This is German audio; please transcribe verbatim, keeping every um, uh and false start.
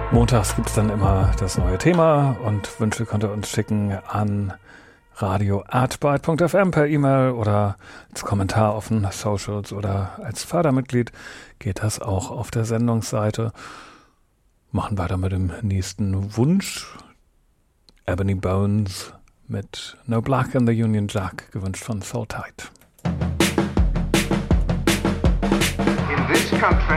Montags gibt es dann immer das neue Thema und Wünsche könnt ihr uns schicken an radio at byte punkt f m per E-Mail oder als Kommentar auf den Socials oder als Fördermitglied geht das auch auf der Sendungsseite. Machen weiter mit dem nächsten Wunsch. Ebony Bones mit No Black in the Union Jack, gewünscht von Soul Tide. In this country,